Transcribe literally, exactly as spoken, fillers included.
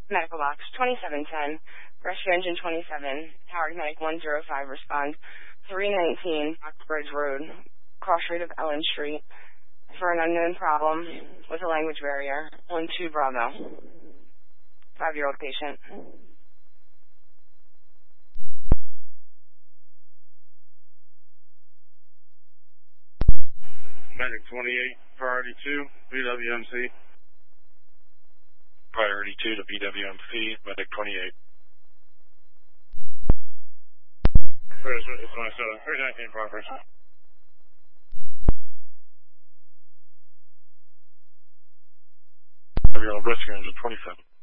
Medical box twenty-seven ten, rescue engine twenty-seven, Howard Medic one zero five, respond three nineteen, Bridge Road, cross street of Ellen Street, for an unknown problem with a language barrier, one two Bravo, five-year-old patient. Medic twenty-eight, priority two, B W M C. Priority two to B W M C, Medic twenty-eight. Where's it's Minnesota? three nineteen progress. Five-year-old rescue engine twenty-seven.